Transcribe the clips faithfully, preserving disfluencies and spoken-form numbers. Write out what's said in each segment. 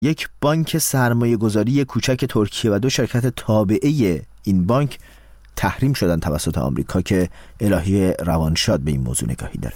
یک بانک سرمایه گذاری کوچک ترکیه و دو شرکت تابعه این بانک تحریم شدن توسط آمریکا که الهی روانشاد به این موضوع نگاهی داره.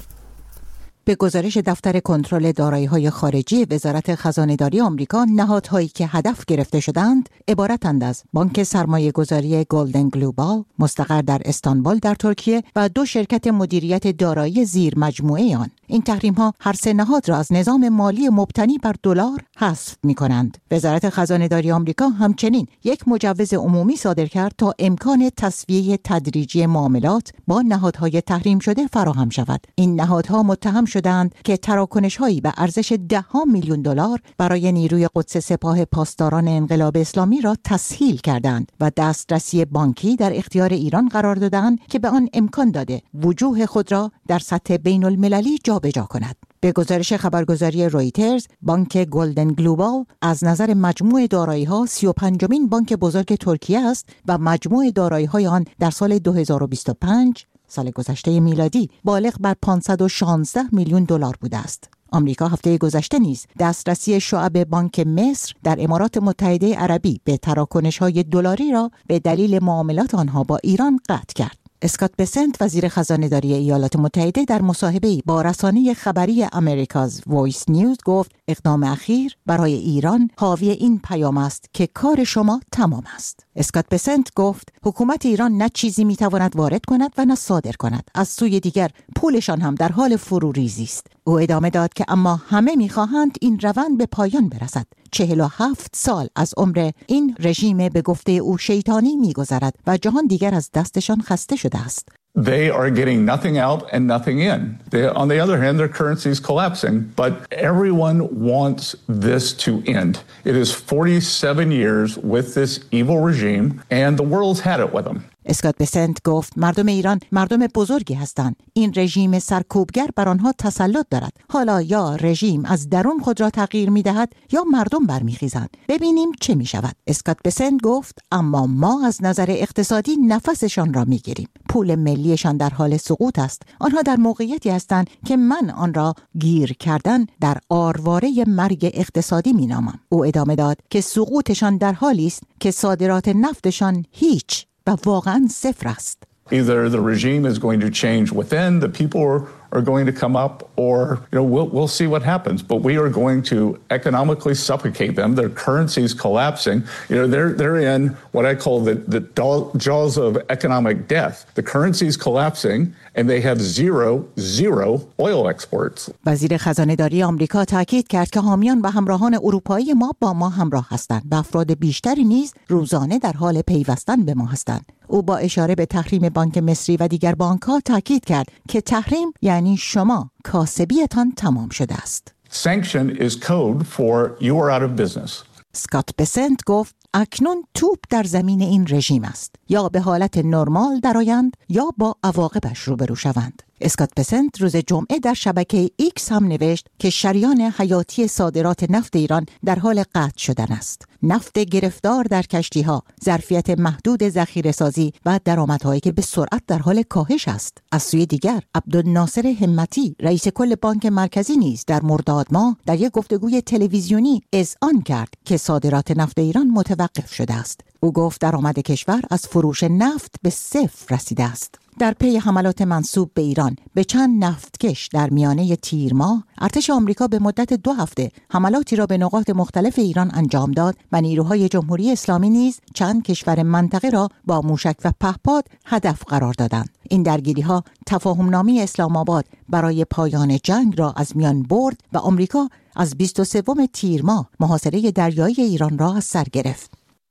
به گزارش دفتر کنترل دارایی‌های خارجی وزارت خزانه‌داری آمریکا، نهادهایی که هدف گرفته شدند عبارتند از بانک سرمایه‌گذاری گلدن گلوبال مستقر در استانبول در ترکیه و دو شرکت مدیریت دارایی زیر مجموعه آن. این تحریم‌ها هر سه نهاد را از نظام مالی مبتنی بر دلار حذف می‌کنند. وزارت خزانه‌داری آمریکا همچنین یک مجوز عمومی صادر کرد تا امکان تسویه تدریجی معاملات با نهادهای تحریم شده فراهم شود. این نهادها متهم شدند که تراکنش‌هایی به ارزش ده ها میلیون دلار برای نیروی قدس سپاه پاسداران انقلاب اسلامی را تسهیل کردند و دسترسی بانکی در اختیار ایران قرار دادند که به آن امکان داده وجوه خود را در سطح بین‌المللی جابجا کند. به گزارش خبرگزاری رویترز، بانک گلدن گلوبال از نظر مجموع دارایی‌ها سی و پنجمین بانک بزرگ ترکیه است و مجموع دارایی‌های آن در سال دو هزار و بیست و پنج سال گذشته میلادی بالغ بر پانصد و شانزده میلیون دلار بوده است. آمریکا هفته گذشته نیز دسترسی شعب بانک مصر در امارات متحده عربی به تراکنش‌های دلاری را به دلیل معاملات آنها با ایران قطع کرد. اسکات بسنت، وزیر خزانه‌داری ایالات متحده، در مصاحبه‌ای با رسانه خبری امریکاز وایس نیوز گفت اقدام اخیر برای ایران حاوی این پیام است که کار شما تمام است. اسکات بسنت گفت حکومت ایران نه چیزی میتواند وارد کند و نه صادر کند. از سوی دیگر پولشان هم در حال فروریزی است. او ادامه داد که اما همه میخواهند این روند به پایان برسد. چهل و هفت سال از عمر این رژیم به گفته او شیطانی میگذرد و جهان دیگر از دستشان خسته شده است. They are getting nothing out and nothing in. They, on the other hand, their currency is collapsing, but everyone wants this to end. It is forty-seven years with this evil regime, and the world's had it with them. اسکات بسنت گفت مردم ایران مردم بزرگی هستند. این رژیم سرکوبگر بر آنها تسلط دارد. حالا یا رژیم از درون خود را تغییر می‌دهد یا مردم برمیخیزند. ببینیم چه می‌شود. اسکات بسنت گفت اما ما از نظر اقتصادی نفسشان را می‌گیریم. پول ملیشان در حال سقوط است. آنها در موقعیتی هستند که من آن را گیر کردن در آرواره مرگ اقتصادی می‌نامم. او ادامه داد که سقوطشان در حالی است که صادرات نفتشان هیچ و واقعا صفر است. Either the regime is going to change within, the people are, are going to come up, or you know we'll we'll see what happens. But we are going to economically suffocate them. Their currency is collapsing. You know they're they're in what I call the the jaws of economic death. The currency is collapsing, and they have zero zero oil exports. وزیر خزانه‌داری آمریکا تاکید کرد که حامیان و همراهان اروپایی ما با ما همراه هستند و افراد بیشتری نیز روزانه در حال پیوستن به ما هستند. او با اشاره به تحریم بانک مصری و دیگر بانک‌ها تاکید کرد که تحریم یعنی شما کاسبیتان تمام شده است. Sanction is code for you are out of business. اسکات بسنت گفت اکنون توپ در زمین این رژیم است. یا به حالت نرمال درآیند یا با عواقبش روبرو شوند. اسکات بسنت روز جمعه در شبکه ایکس هم نوشت که شریان حیاتی صادرات نفت ایران در حال قطع شدن است. نفت گرفتار در کشتی‌ها، ظرفیت محدود ذخیره‌سازی و درآمدهایی که به سرعت در حال کاهش است. از سوی دیگر، عبدالناصر همتی، رئیس کل بانک مرکزی نیز در مرداد ماه در یک گفتگوی تلویزیونی اذعان کرد که صادرات نفت ایران متوقف شده است. او گفت درآمد کشور از فروش نفت به صفر رسیده است. در پی حملات منسوب به ایران به چند نفتکش در میانه تیر ماه، ارتش آمریکا به مدت دو هفته حملاتی را به نقاط مختلف ایران انجام داد و نیروهای جمهوری اسلامی نیز چند کشور منطقه را با موشک و پهپاد هدف قرار دادند. این درگیری‌ها تفاهمنامه اسلام آباد برای پایان جنگ را از میان برد و آمریکا از بیست و سوم تیر ماه محاصره دریایی ایران را از سر گرفت.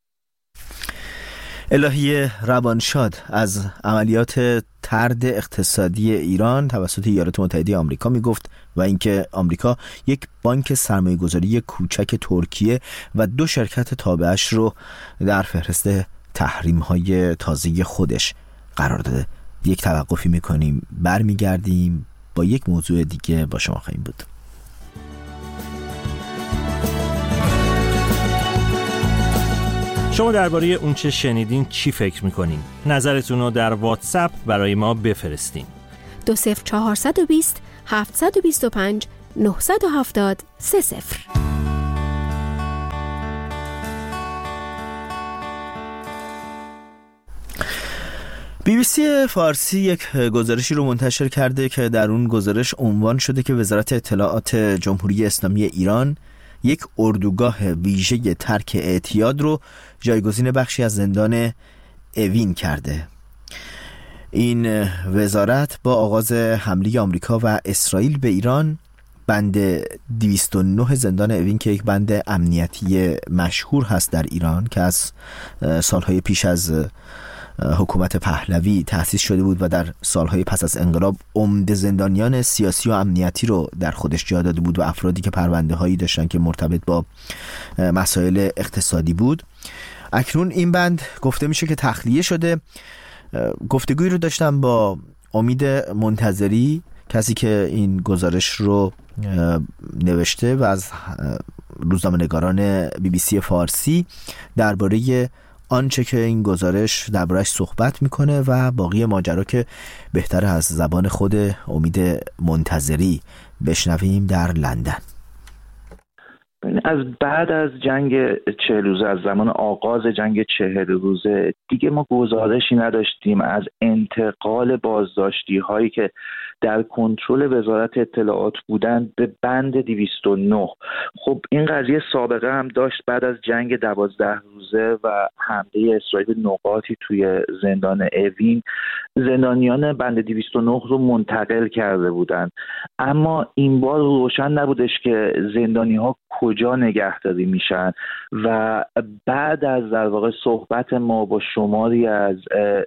الهی روانشاد از عملیات طرد اقتصادی ایران توسط ایالات متحده آمریکا می گفت و اینکه آمریکا یک بانک سرمایه‌گذاری کوچک ترکیه و دو شرکت تابعش رو در فهرست تحریم‌های تازه خودش قرار داده. یک توقفی می‌کنیم، برمیگردیم با یک موضوع دیگه با شما خواهیم بود. شما درباره اون چه شنیدین چی فکر میکنین؟ نظرتون رو در واتساپ برای ما بفرستین. دو صفر چهارصد و بیست هفتصد و بیست و پنج نهصد و هفتاد سه صفر. بی بی سی فارسی یک گزارشی رو منتشر کرده که در اون گزارش عنوان شده که وزارت اطلاعات جمهوری اسلامی ایران یک اردوگاه ویژه ترک اعتیاد رو جایگزین بخشی از زندان اوین کرده. این وزارت با آغاز حمله آمریکا و اسرائیل به ایران بند دویست و نه زندان اوین که یک بند امنیتی مشهور هست در ایران که از سالهای پیش از حکومت پهلوی تأسیس شده بود و در سالهای پس از انقلاب عمده زندانیان سیاسی و امنیتی رو در خودش جا داده بود و افرادی که پرونده هایی داشتن که مرتبط با مسائل اقتصادی بود. اکنون این بند گفته میشه که تخلیه شده. گفتگویی رو داشتم با امید منتظری، کسی که این گزارش رو نوشته و از روزنامه‌نگاران بی بی سی فارسی، درباره آنچه که این گزارش درباره‌اش صحبت میکنه و باقی ماجرا که بهتر از زبان خود امید منتظری بشنویم در لندن. از بعد از جنگ چهل روزه، از زمان آغاز جنگ چهل روزه دیگه ما گزارشی نداشتیم از انتقال بازداشتی هایی که در کنترل وزارت اطلاعات بودن به بند دویست و نه. خب این قضیه سابقه هم داشت. بعد از جنگ دوازده روزه و حمله اسرائیل نقاطی توی زندان اوین، زندانیان بند دویست و نه رو منتقل کرده بودن، اما این بار روشن نبودش که زندانی ها کجا نگهداری میشن و بعد از در واقع صحبت ما با شماری از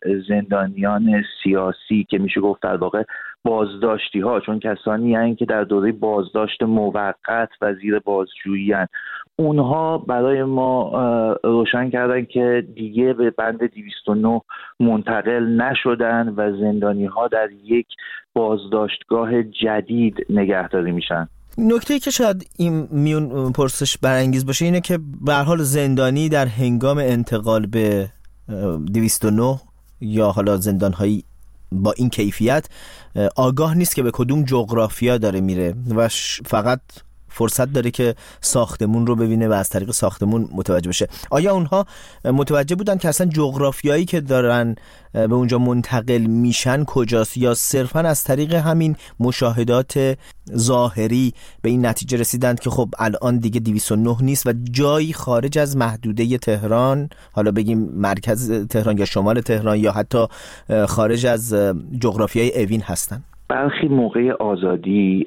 زندانیان سیاسی که میشه گفت در واقع بازداشتی ها، چون کسانی هستند که در دوره بازداشت موقت و زیر بازجویی هستند، اونها برای ما روشن کردن که دیگه به بند دویست و نه منتقل نشدن و زندانی ها در یک بازداشتگاه جدید نگهداری میشن. نکته‌ای که شاید این میون پرسش برانگیز باشه اینه که به هر حال زندانی در هنگام انتقال به دویست و نه یا حالا زندان‌هایی با این کیفیت آگاه نیست که به کدوم جغرافیا داره میره و فقط فرصت داره که ساختمون رو ببینه و از طریق ساختمون متوجه بشه. آیا اونها متوجه بودن که اصلا جغرافیایی که دارن به اونجا منتقل میشن کجاست، یا صرفا از طریق همین مشاهدات ظاهری به این نتیجه رسیدند که خب الان دیگه دویست و نه نیست و جایی خارج از محدوده تهران، حالا بگیم مرکز تهران یا شمال تهران یا حتی خارج از جغرافیای اوین هستن؟ برخی موقع آزادی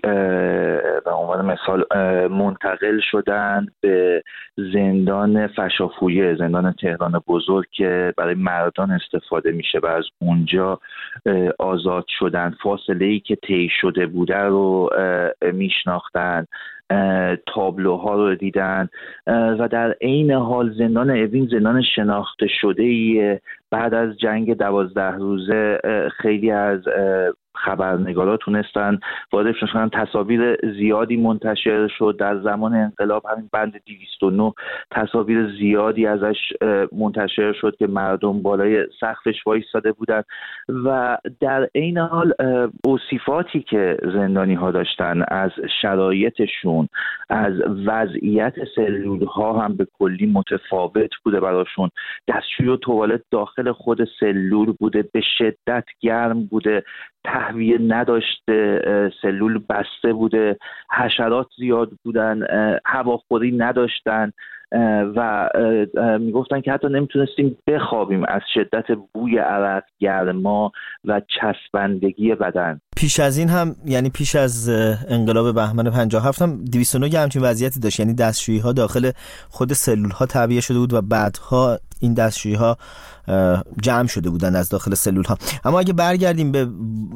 به عنوان مثال منتقل شدن به زندان فشافویه، زندان تهران بزرگ که برای مردان استفاده میشه و از اونجا آزاد شدن. فاصله ای که طی شده بوده رو میشناختن، تابلوها رو دیدن و در عین حال زندان اوین زندان شناخته شده ایه. بعد از جنگ دوازده روزه خیلی از خبرنگارا تونستن وارد شدن، تصاویر زیادی منتشر شد. در زمان انقلاب همین بند دویست و نه تصاویر زیادی ازش منتشر شد که مردم بالای سقفش وایساده بودن و در عین حال اوصافاتی که زندانی ها داشتن از شرایطشون، از وضعیت سلول ها هم به کلی متفاوت بوده براشون. دستشویی و توالت داخل خود سلول بوده، به شدت گرم بوده، تهویه نداشته، سلول بسته بوده، حشرات زیاد بودن، هواخوری نداشتن و میگفتن که حتی نمیتونستیم بخوابیم از شدت بوی عرق، گرما و چسبندگی بدن. پیش از این هم، یعنی پیش از انقلاب بهمن پنجاه و هفت هم دویست و نه همچین وضعیتی داشت، یعنی دستشویی ها داخل خود سلول ها تعبیه شده بود و بعدها این دستشویی ها جمع شده بودن از داخل سلول ها. اما اگه برگردیم به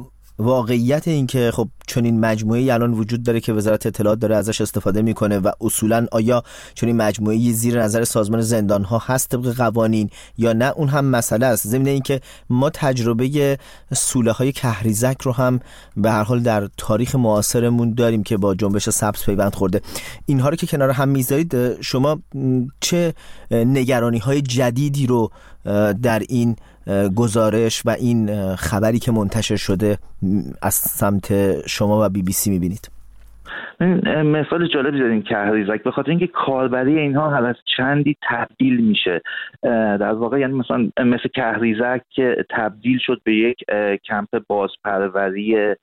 واقعیت این که خب چنین مجموعه‌ای الان وجود داره که وزارت اطلاعات داره ازش استفاده میکنه و اصولاً آیا چنین مجموعه‌ای زیر نظر سازمان زندان‌ها هست طبق قوانین یا نه، اون هم مسئله است. ضمن اینکه ما تجربه سوله‌های کهریزک رو هم به هر حال در تاریخ معاصرمون داریم که با جنبش سبز پیوند خورده. اینها رو که کنار هم میذارید، شما چه نگرانی‌های جدیدی رو در این گزارش و این خبری که منتشر شده از سمت شما و بی بی سی میبینید؟ مثال جالبی زدین کهریزک، به خاطر اینکه کاربری اینها هر از چندی تبدیل میشه. در واقع یعنی مثلا مثل کهریزک که تبدیل شد به یک کمپ بازپروری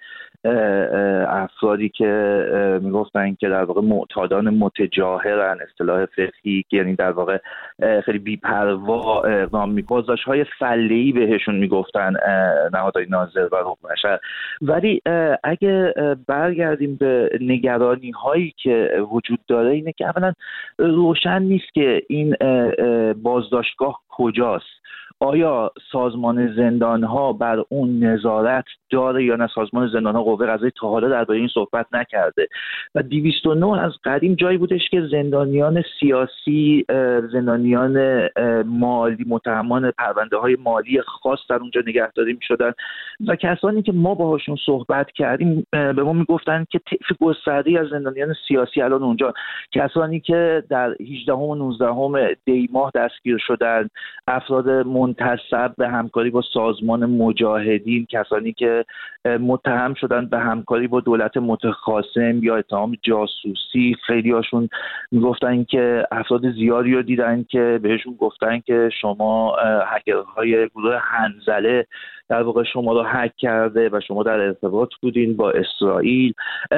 افرادی که میگفتن که در واقع معتادان متجاهرن، اصطلاح فقهی، یعنی در واقع خیلی بی‌پروا اقدام می‌کنن، بازداشت‌های فله‌ای بهشون میگفتن نهادهای ناظر و حکم بشر. ولی اگه برگردیم به نگرانی‌هایی که وجود داره، اینه که اولا روشن نیست که این بازداشتگاه کجاست. آیا سازمان زندان‌ها بر اون نظارت داره یا نه؟ سازمان زندان‌ها، قوه قضاییه تا حالا درباره این صحبت نکرده و دویست و نه از قدیم جایی بودش که زندانیان سیاسی، زندانیان مالی، متهمان پرونده‌های مالی خاص در اونجا نگهداری می‌شدن و کسانی که ما باهاشون صحبت کردیم به ما میگفتن که طیف گسترده‌ای از زندانیان سیاسی الان اونجا، کسانی که در هجدهم و نوزدهم دی ماه دستگیر شدن، افراد منتسب به همکاری با سازمان مجاهدین، کسانی که متهم شدن به همکاری با دولت متخاصم یا اتهام جاسوسی. خیلی هاشون میگفتن که افراد زیادی رو دیدن که بهشون گفتن که شما هکرهای گروه حنظله در واقع شما رو هک کرده و شما در ارتباط بودین با اسرائیل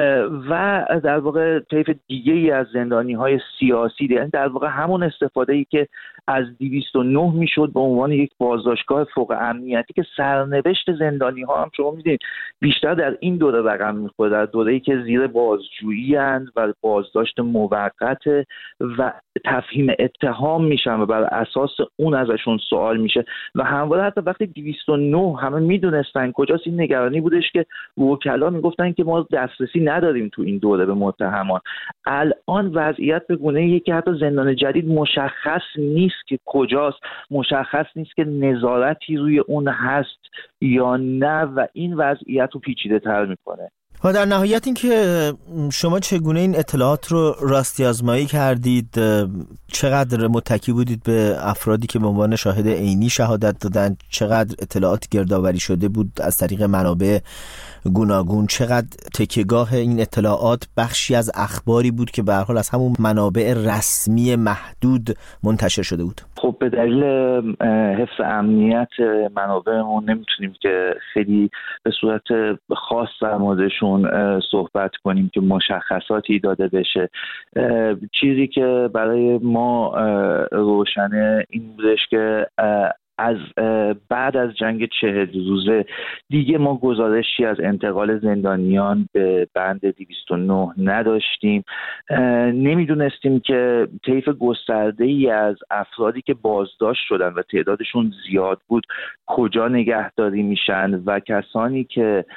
و در واقع طیف دیگه ای از زندانی های سیاسی. یعنی در واقع همون استفاده ای که از دویست و نه میشد به عنوان یک بازداشتگاه فوق امنیتی که سرنوشت زندانی ها هم شما میدونید بیشتر در این دوره رقم میخوره، در دوره‌ای که زیر بازجویی اند و بازداشت موقت و تفهیم اتهام میشن و بر اساس اون ازشون سوال میشه و همواره حتی وقتی دویست و نه همه میدونستن کجاست، این نگرانی بودش که وکلا میگفتن که ما دسترسی نداریم تو این دوره به متهمان. الان وضعیت به گونه‌ایه که حتی زندان جدید مشخص نیست که کجاست، مشخص نیست که نظارتی روی اون هست یا نه و این وضعیت رو پیچیده تر میکنه. و در نهایت این که شما چگونه این اطلاعات رو راستی آزمایی کردید؟ چقدر متکی بودید به افرادی که به عنوان شاهد عینی شهادت دادن؟ چقدر اطلاعات گردآوری شده بود از طریق منابع گوناگون؟ چقدر تکیهگاه این اطلاعات بخشی از اخباری بود که به هر حال از همون منابع رسمی محدود منتشر شده بود؟ خب به دلیل حفظ امنیت منابعمون نمیتونیم که خیلی به صورت خاص در موردشون صحبت کنیم که مشخصاتی داده بشه. چیزی که برای ما روشنه این بودش که از بعد از جنگ چهل روزه دیگه ما گزارشی از انتقال زندانیان به بند دویست و نه نداشتیم. نمیدونستیم که طیف گسترده‌ای از افرادی که بازداشت شدن و تعدادشون زیاد بود کجا نگهداری میشن و کسانی که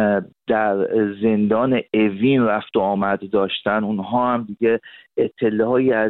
در زندان اوین رفت و آمد داشتن اونها هم دیگه اطلاعی از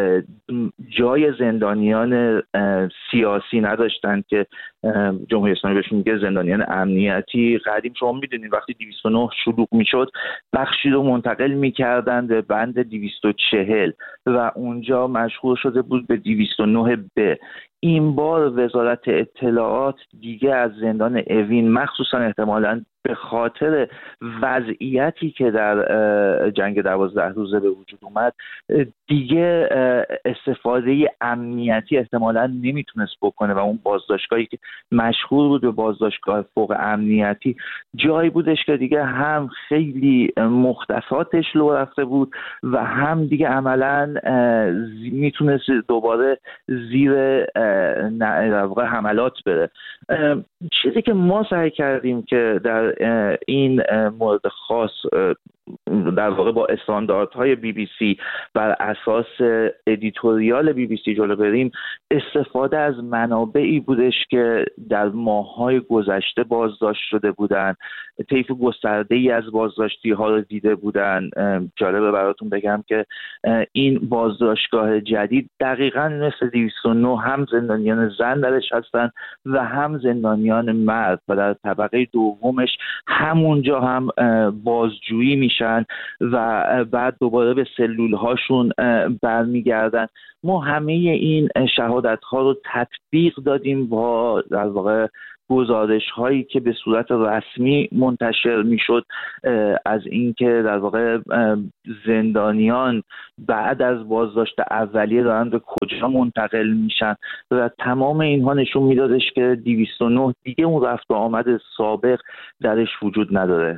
جای زندانیان سیاسی نداشتن که جمهوری اسلامی بهشون میگه زندانیان امنیتی. قدیم شما میدونید وقتی دویست و نه شلوغ میشد بخشی رو منتقل میکردن به بند دویست و چهل و اونجا مشغول شده بود به دویست و نه ب. این بار وزارت اطلاعات دیگه از زندان اوین مخصوصا احتمالاً به خاطر وضعیتی که در جنگ دوازده روزه به وجود اومد دیگه استفاده امنیتی احتمالاً نمیتونست بکنه و اون بازداشتگاهی که مشهور بود به بازداشتگاه فوق امنیتی جایی بودش که دیگه هم خیلی مختصاتش لو رفته بود و هم دیگه عملاً میتونست دوباره زیر در واقع حملات بره. چیزی که ما سعی کردیم که در این مورد خاص در واقع با استانداردهای بی بی سی بر اساس ادیتوریال بی بی سی جلو بریم، استفاده از منابعی بودش که در ماه‌های گذشته بازداشت شده بودن، طیف گسترده‌ای از بازداشتی ها رو دیده بودن. جالبه براتون بگم که این بازداشتگاه جدید دقیقاً مثل دویست و نه هم زندانیان زن درش هستن و هم زندانیان مرد و در طبقه دومش همونجا هم بازجویی میشن و بعد دوباره به سلول هاشون برمیگردن. ما همه این شهادت ها رو تطبیق دادیم با در واقع گزارش هایی که به صورت رسمی منتشر میشد از اینکه در واقع زندانیان بعد از بازداشت اولیه دارن به کجا منتقل میشن و تمام اینها نشون میدادش که دویست و نه دیگه اون رفت و آمد سابق درش وجود نداره.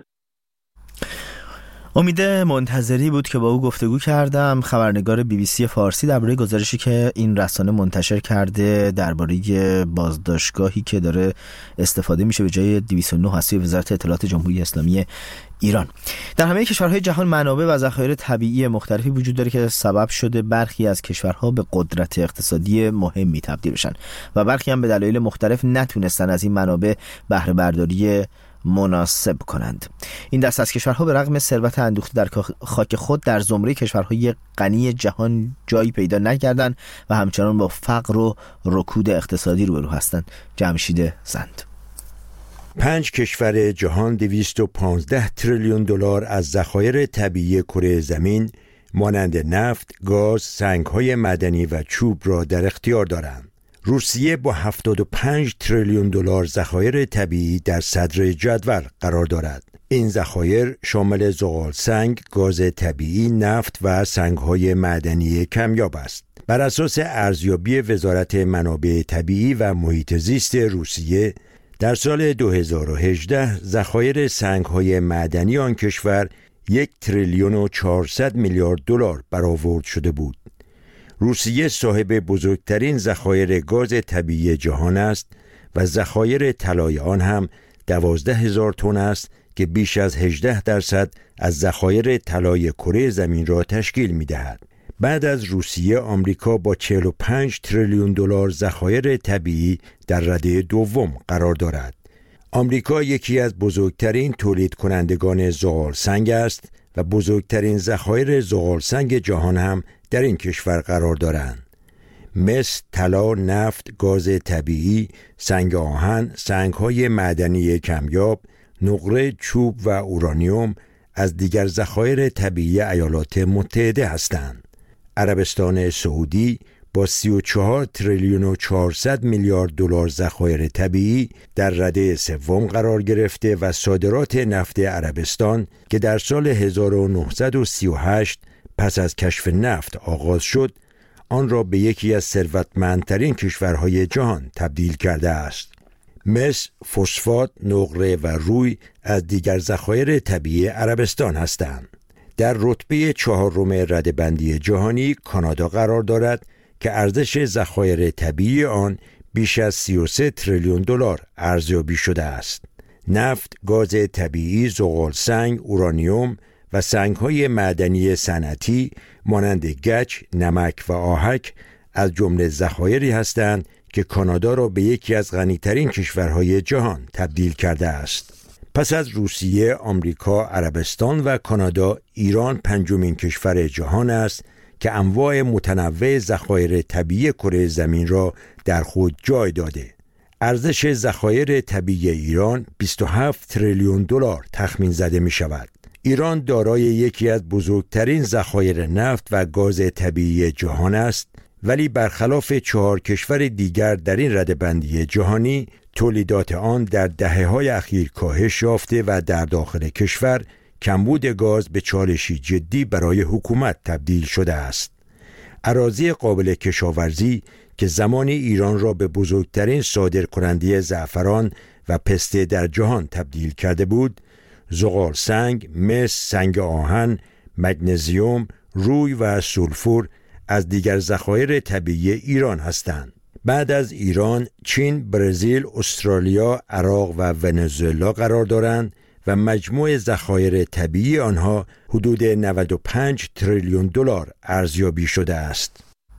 امید منتظری بود که با او گفتگو کردم، خبرنگار بی بی سی فارسی، درباره گزارشی که این رسانه منتشر کرده درباره بازداشتگاهی که داره استفاده میشه به جای دویست و نه از وزارت اطلاعات جمهوری اسلامی ایران. در همه کشورهای جهان منابع و ذخایر طبیعی مختلفی وجود داره که سبب شده برخی از کشورها به قدرت اقتصادی مهمی تبدیل بشن و برخی هم به دلایل مختلف نتونستن از این منابع بهره برداری مناسب کنند. این دست از کشورها به رغم ثروت اندوخته در خاک خود در زمره کشورهای غنی جهان جایی پیدا نکردند و همچنان با فقر و رکود اقتصادی روبرو هستند. جمشید زند. پنج کشور جهان دویست و پانزده تریلیون دلار از ذخایر طبیعی کره زمین مانند نفت، گاز، سنگ‌های معدنی و چوب را در اختیار دارند. روسیه با هفتاد و پنج تریلیون دلار ذخایر طبیعی در صدر جدول قرار دارد. این ذخایر شامل زغال سنگ، گاز طبیعی، نفت و سنگ‌های معدنی کمیاب است. بر اساس ارزیابی وزارت منابع طبیعی و محیط زیست روسیه، در سال دو هزار و هجده ذخایر سنگ‌های معدنی آن کشور یک تریلیون و چهارصد میلیارد دلار برآورد شده بود. روسیه صاحب بزرگترین ذخایر گاز طبیعی جهان است و ذخایر طلای آن هم دوازده هزار تن است که بیش از هجده درصد از ذخایر طلای کره زمین را تشکیل می‌دهد. بعد از روسیه، آمریکا با چهل و پنج تریلیون دلار ذخایر طبیعی در رده دوم قرار دارد. آمریکا یکی از بزرگترین تولید کنندگان زغال سنگ است و بزرگترین ذخایر زغال سنگ جهان هم در این کشور قرار دارند. مس، طلا، نفت، گاز طبیعی، سنگ آهن، سنگ‌های معدنی کمیاب، نقره، چوب و اورانیوم از دیگر ذخایر طبیعی ایالات متحده هستند. عربستان سعودی با سی و چهار تریلیون و چهارصد میلیارد دلار ذخایر طبیعی در رده سوم قرار گرفته و صادرات نفت عربستان که در سال هزار و نهصد و سی و هشت پس از کشف نفت آغاز شد، آن را به یکی از ثروتمندترین کشورهای جهان تبدیل کرده است. مس، فسفات، نقره و روی از دیگر ذخایر طبیعی عربستان هستند. در رتبه چهارم رده‌بندی جهانی کانادا قرار دارد که ارزش ذخایر طبیعی آن بیش از سی و سه تریلیون دلار ارزیابی شده است. نفت، گاز طبیعی، زغال سنگ، اورانیوم و سنگ‌های معدنی صنعتی مانند گچ، نمک و آهک از جمله ذخایری هستند که کانادا را به یکی از غنی‌ترین کشورهای جهان تبدیل کرده است. پس از روسیه، آمریکا، عربستان و کانادا، ایران پنجمین کشور جهان است که انواع متنوع ذخایر طبیعی کره زمین را در خود جای داده. ارزش ذخایر طبیعی ایران بیست و هفت تریلیون دلار تخمین زده می شود. ایران دارای یکی از بزرگترین ذخایر نفت و گاز طبیعی جهان است، ولی برخلاف چهار کشور دیگر در این رده‌بندی جهانی، تولیدات آن در دهه‌های اخیر کاهش یافته و در داخل کشور کمبود گاز به چالشی جدی برای حکومت تبدیل شده است. اراضی قابل کشاورزی که زمانی ایران را به بزرگترین صادرکننده زعفران و پسته در جهان تبدیل کرده بود، زغال سنگ، مس، سنگ آهن، مگنزیوم، روی و سولفور از دیگر ذخایر طبیعی ایران هستند. بعد از ایران، چین، برزیل، استرالیا، عراق و ونزوئلا قرار دارند و مجموع ذخایر طبیعی آنها حدود نود و پنج تریلیون دلار ارزیابی شده است.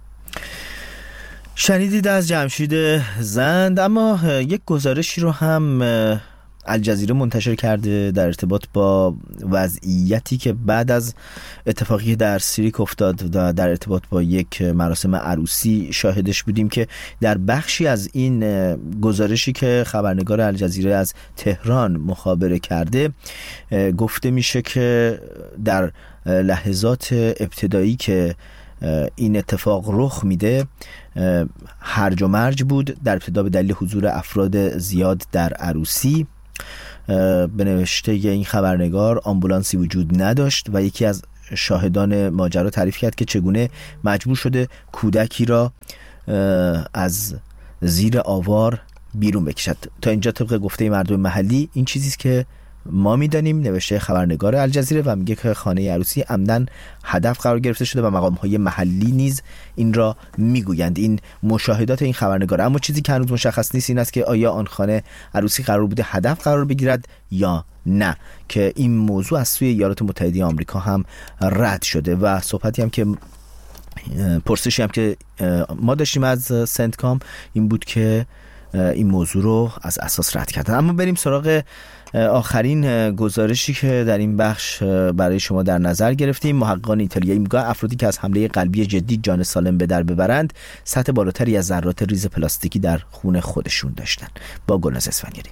شنیدید از جمشید زند. اما یک گزارشی رو هم الجزیره منتشر کرده در ارتباط با وضعیتی که بعد از اتفاقی در سیریک افتاد و در ارتباط با یک مراسم عروسی شاهدش بودیم که در بخشی از این گزارشی که خبرنگار الجزیره از تهران مخابره کرده گفته میشه که در لحظات ابتدایی که این اتفاق رخ میده هرج و مرج بود. در ابتدا به دلیل حضور افراد زیاد در عروسی. به نوشته این خبرنگار آمبولانسی وجود نداشت و یکی از شاهدان ماجرا تعریف کرد که چگونه مجبور شده کودکی را از زیر آوار بیرون بکشد. تا اینجا طبق گفته مردم محلی این چیزی است که ما میدانیم. نوشته خبرنگار الجزیره و میگه که خانه عروسی عمدن هدف قرار گرفته شده و مقام‌های محلی نیز این را میگویند. این مشاهدات این خبرنگار. اما چیزی که هنوز مشخص نیست این است که آیا آن خانه عروسی قرار بوده هدف قرار بگیرد یا نه، که این موضوع از سوی ایالات متحده آمریکا هم رد شده و صحبتی هم که پرسشی هم که ما داشتیم از سنتکام این بود که این موضوع رو از اساس رد کردن. اما بریم سراغ آخرین گزارشی که در این بخش برای شما در نظر گرفتیم. محققان ایتالیایی میگن افرادی که از حمله قلبی جدی جان سالم به در ببرند سطح بالاتری از ذرات ریز پلاستیکی در خون خودشون داشتن. با گلناز اسفندیاری.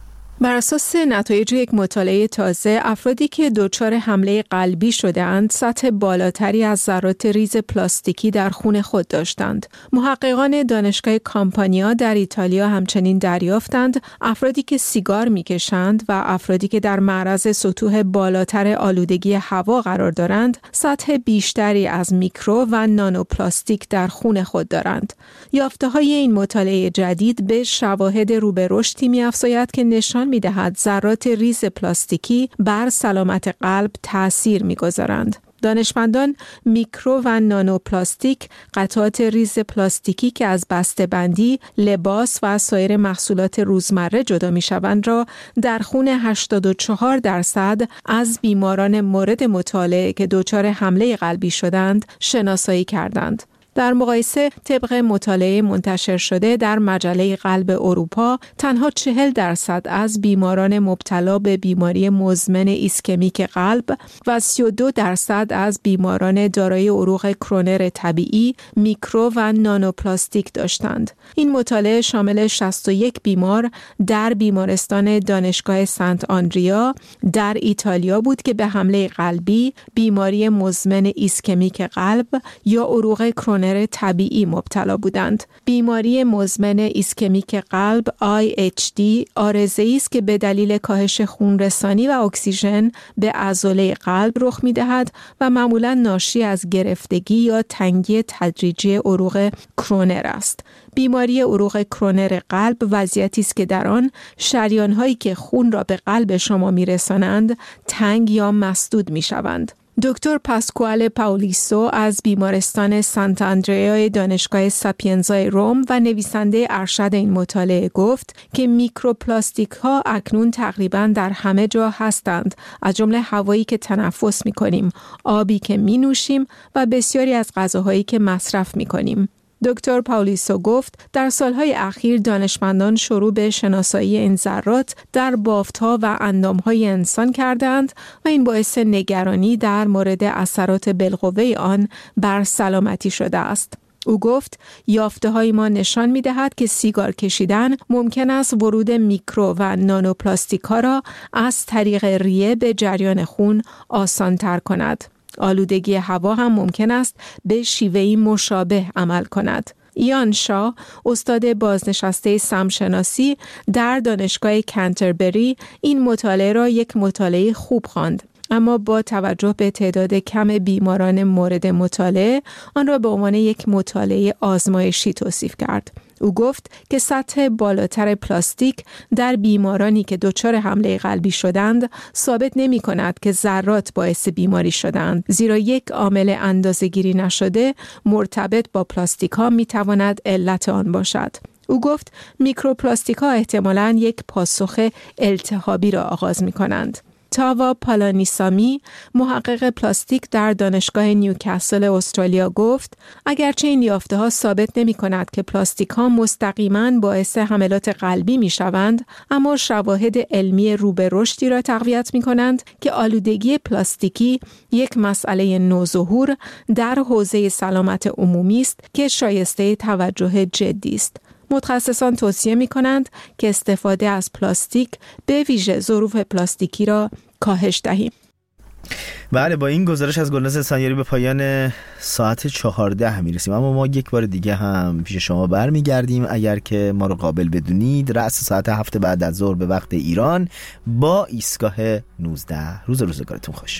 بر اساس نتایج یک مطالعه تازه، افرادی که دچار حمله قلبی شده‌اند سطح بالاتری از ذرات ریز پلاستیکی در خون خود داشتند. محققان دانشگاه کامپانیا در ایتالیا همچنین دریافتند افرادی که سیگار می‌کشند و افرادی که در معرض سطوح بالاتر آلودگی هوا قرار دارند سطح بیشتری از میکرو و نانوپلاستیک در خون خود دارند. یافته‌های این مطالعه جدید به شواهد رو به رشدی می‌افزاید که نشان می‌دهد ذرات ریز پلاستیکی بر سلامت قلب تأثیر می‌گذارند. دانشمندان میکرو و نانو پلاستیک، قطعات ریز پلاستیکی که از بسته‌بندی، لباس و سایر محصولات روزمره جدا می‌شوند را در خون هشتاد و چهار درصد از بیماران مورد مطالعه که دچار حمله قلبی شدند شناسایی کردند. در مقایسه طبق مطالعه منتشر شده در مجله قلب اروپا تنها چهل درصد از بیماران مبتلا به بیماری مزمن ایسکمیک قلب و سی و دو درصد از بیماران دارای عروق کرونر طبیعی میکرو و نانوپلاستیک داشتند. این مطالعه شامل شصت و یک بیمار در بیمارستان دانشگاه سنت آندریا در ایتالیا بود که به حمله قلبی، بیماری مزمن ایسکمیک قلب یا عروق کرونر طبیعی مبتلا بودند. بیماری مزمن ایسکمیک قلب آی اچ دی عارضه‌ای است که به دلیل کاهش خون رسانی و اکسیژن به عضله قلب رخ می‌دهد و معمولاً ناشی از گرفتگی یا تنگی تدریجی عروق کرونر است. بیماری عروق کرونر قلب وضعیتی است که در آن شریان‌هایی که خون را به قلب شما می‌رسانند تنگ یا مسدود می‌شوند. دکتر پاسکوال پاولیسو از بیمارستان سنت آندریا دانشگاه ساپینزا روم و نویسنده ارشد این مطالعه گفت که میکروپلاستیک ها اکنون تقریباً در همه جا هستند، از جمله هوایی که تنفس می‌کنیم، آبی که می‌نوشیم و بسیاری از غذاهایی که مصرف می‌کنیم. دکتر پاولیسو گفت در سالهای اخیر دانشمندان شروع به شناسایی این ذرات در بافت‌ها و اندام‌های انسان کردند و این باعث نگرانی در مورد اثرات بالقوه آن بر سلامتی شده است. او گفت یافته‌های ما نشان می‌دهد که سیگار کشیدن ممکن است ورود میکرو و نانوپلاستیک‌ها را از طریق ریه به جریان خون آسان‌تر کند. آلودگی هوا هم ممکن است به شیوهی مشابه عمل کند. ایان شاه، استاد بازنشسته سمشناسی در دانشگاه کنتربری، این مطالعه را یک مطالعه خوب خواند، اما با توجه به تعداد کم بیماران مورد مطالعه آن را به عنوان یک مطالعه آزمایشی توصیف کرد. او گفت که سطح بالاتر پلاستیک در بیمارانی که دچار حمله قلبی شدند ثابت نمی کند که ذرات باعث بیماری شدند، زیرا یک عامل اندازه‌گیری نشده مرتبط با پلاستیک ها می تواند علت آن باشد. او گفت میکروپلاستیک ها احتمالاً یک پاسخ التهابی را آغاز می کنند. تاوا پالانیسامی، محقق پلاستیک در دانشگاه نیوکاسل استرالیا گفت اگرچه این یافته‌ها ثابت نمی‌کند که پلاستیک ها مستقیماً باعث حملات قلبی می‌شوند، اما شواهد علمی رو به رشدی را تقویت می‌کنند که آلودگی پلاستیکی یک مسئله نوظهور در حوزه سلامت عمومی است که شایسته توجه جدی است. متخصصان توصیه می کنند که استفاده از پلاستیک به ویژه ظروف پلاستیکی را کاهش دهیم. بله، با این گزارش از گلناز اسفندیاری به پایان ساعت چهارده میرسیم، اما ما یک بار دیگه هم پیش شما برمیگردیم. اگر که ما رو قابل بدونید، رأس ساعت هفت بعد از ظهر به وقت ایران با ایستگاه نوزده. روز روزگارتون خوش.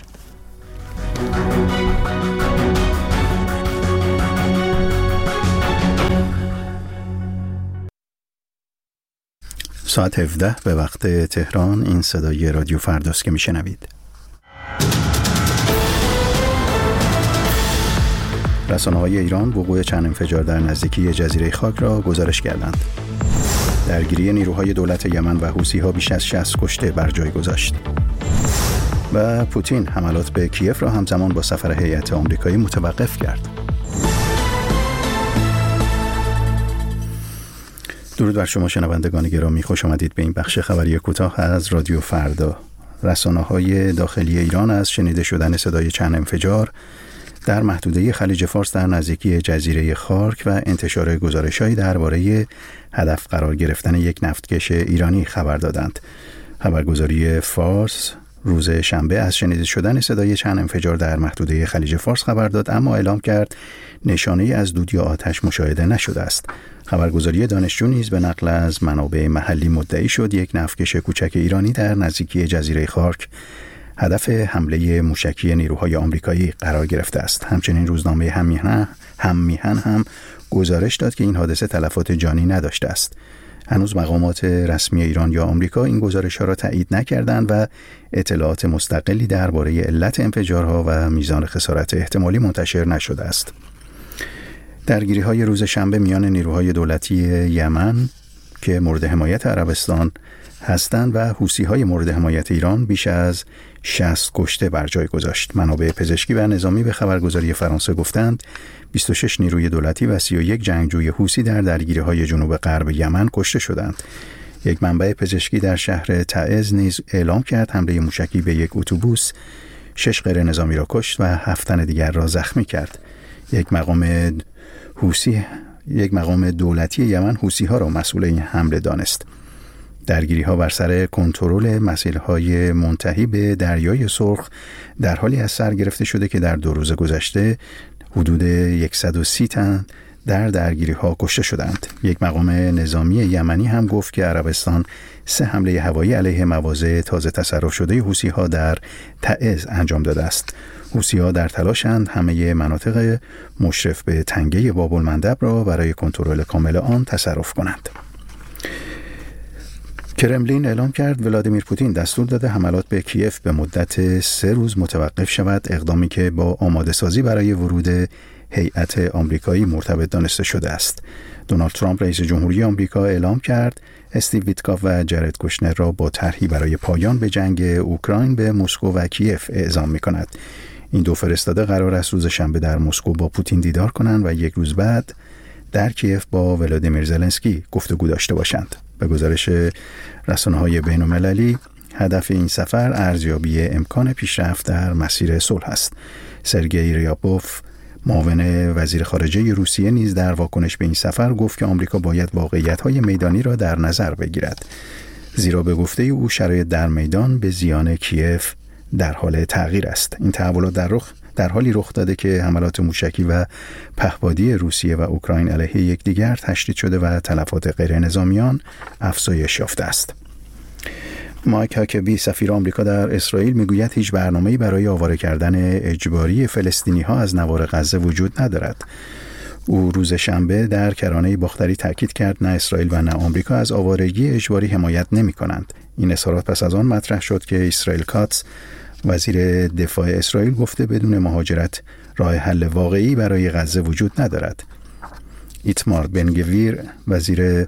ساعت هفده به وقت تهران. این صدای رادیو فرداست که میشنوید. رسانه‌های ایران وقوع چند انفجار در نزدیکی جزیره خاک را گزارش کردند. درگیری نیروهای دولت یمن و حوثی‌ها بیش از شصت کشته بر جای گذاشت. و پوتین حملات به کیف را همزمان با سفر هیئت آمریکایی متوقف کرد. درود بر شما شنوندگان گرامی، خوش آمدید به این بخش خبری کوتاه از رادیو فردا. رسانه‌های داخلی ایران از شنیده شدن صدای چند انفجار در محدوده خلیج فارس در نزدیکی جزیره خارک و انتشار گزارش‌هایی درباره هدف قرار گرفتن یک نفتکش ایرانی خبر دادند. خبرگزاری فارس روز شنبه از شنیده شدن صدای چند انفجار در محدوده خلیج فارس خبر داد، اما اعلام کرد نشانه‌ای از دود یا آتش مشاهده نشده است. خبرگزاری دانشجو نیز به نقل از منابع محلی مدعی شد یک نفتکش کوچک ایرانی در نزدیکی جزیره خارک هدف حمله موشکی نیروهای آمریکایی قرار گرفته است. همچنین روزنامه هممیهن هم میهن هم گزارش داد که این حادثه تلفات جانی نداشته است. هنوز مقامات رسمی ایران یا آمریکا این گزارش‌ها را تایید نکردند و اطلاعات مستقلی درباره علت انفجارها و میزان خسارت احتمالی منتشر نشده است. درگیری‌های روز شنبه میان نیروهای دولتی یمن که مورد حمایت عربستان هستند و حوثی‌های مورد حمایت ایران بیش از شصت کشته بر جای گذاشت. منابع پزشکی و نظامی به خبرگزاری فرانسه گفتند بیست و شش نیروی دولتی و سی و یک جنگجوی حوثی در درگیری‌های جنوب غرب یمن کشته شدند. یک منبع پزشکی در شهر تعز نیز اعلام کرد حمله موشکی به یک اتوبوس شش غیر نظامی را کشت و هفت تن دیگر را زخمی کرد. یک مقام حوثی یک مقام دولتی یمن حوثی‌ها را مسئول این حمله دانست. درگیری‌ها بر سر کنترل مسیرهای منتهی به دریای سرخ در حالی از سر گرفته شده که در دو روز گذشته حدود صد و سی تن در درگیری‌ها کشته شدند. یک مقام نظامی یمنی هم گفت که عربستان سه حمله هوایی علیه مواضع تازه تصرف شده حوثی‌ها در تعز انجام داده است. حوثی‌ها در تلاشند همه مناطق مشرف به تنگه باب المندب را برای کنترل کامل آن تصرف کنند. کرملین اعلام کرد ولادیمیر پوتین دستور داده حملات به کیف به مدت سه روز متوقف شود، اقدامی که با آماده سازی برای ورود هیئت آمریکایی مرتبط دانسته شده است. دونالد ترامپ رئیس جمهوری آمریکا اعلام کرد استیو ویتکاف و جرد کوشنر را با طرحی برای پایان به جنگ اوکراین به مسکو و کیف اعزام می‌کند. این دو فرستاده قرار است روز شنبه در مسکو با پوتین دیدار کنند و یک روز بعد در کیف با ولادیمیر زلنسکی گفتگو داشته باشند. به گزارش رسانه‌های بین‌المللی هدف این سفر ارزیابی امکان پیشرفت در مسیر صلح است. سرگئی ریاپوف معاون وزیر خارجه روسیه نیز در واکنش به این سفر گفت که آمریکا باید واقعیت‌های میدانی را در نظر بگیرد، زیرا به گفته او شرایط در میدان به زیان کیف در حال تغییر است. این تحولات در رخ در حالی رخ داده که حملات موشکی و پهپادی روسیه و اوکراین علیه یکدیگر تشدید شده و تلفات غیر نظامیان افزایش یافته است. مایک هاکبی سفیر آمریکا در اسرائیل میگوید هیچ برنامه‌ای برای آواره کردن اجباری فلسطینی‌ها از نوار غزه وجود ندارد. او روز شنبه در کرانه باختری تاکید کرد نه اسرائیل و نه آمریکا از آوارگی اجباری حمایت نمی‌کنند. این اظهارات پس از آن مطرح شد که اسرائیل کاتس وزیر دفاع اسرائیل گفته بدون مهاجرت راه حل واقعی برای غزه وجود ندارد. ایتمار بن گویر وزیر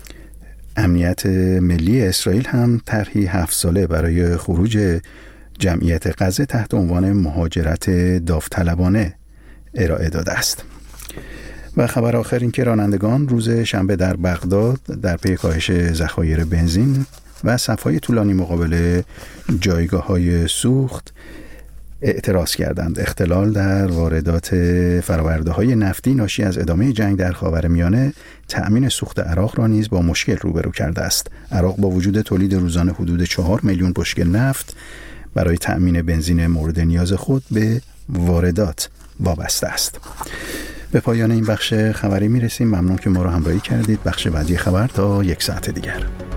امنیت ملی اسرائیل هم طرحی هفت ساله برای خروج جمعیت غزه تحت عنوان مهاجرت داوطلبانه ارائه داده است. و خبر آخر این که رانندگان روز شنبه در بغداد در پی کاهش ذخایر بنزین و صف‌های طولانی مقابل جایگاه‌های سوخت اعتراض کردند. اختلال در واردات فرآورده‌های نفتی ناشی از ادامه جنگ در خاورمیانه تأمین سوخت عراق را نیز با مشکل روبرو کرده است. عراق با وجود تولید روزانه حدود چهار میلیون بشکه نفت برای تأمین بنزین مورد نیاز خود به واردات وابسته است. به پایان این بخش خبری میرسیم. ممنون که ما رو همراهی کردید. بخش بعدی خبر تا یک ساعت دیگر.